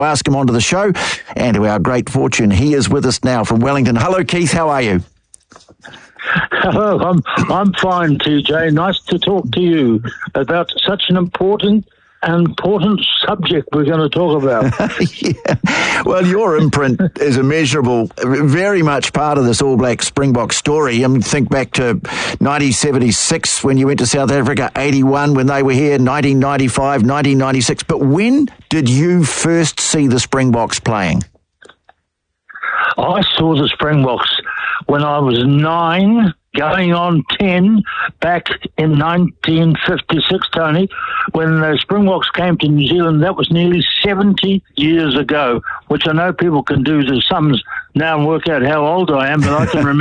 ask him onto the show, and to our great fortune, he is with us now from Wellington. Hello, Keith. How are you? Hello, I'm fine, TJ. Nice to talk to you about such an important subject we're going to talk about. Yeah. Well, your imprint is immeasurable, very much part of this All Black Springbok story. I mean, think back to 1976 when you went to South Africa, 81 when they were here, 1995, 1996. But when did you first see the Springboks playing? I saw the Springboks when I was 9, going on 10, back in 1956, Tony, when the Springboks came to New Zealand. That was nearly 70 years ago, which I know people can do the sums now and work out how old I am, but I can remember